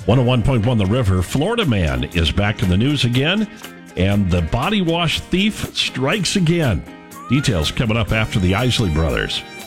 101.1 The River. Florida man is back in the news again, and the body wash thief strikes again. Details coming up after the Isley Brothers.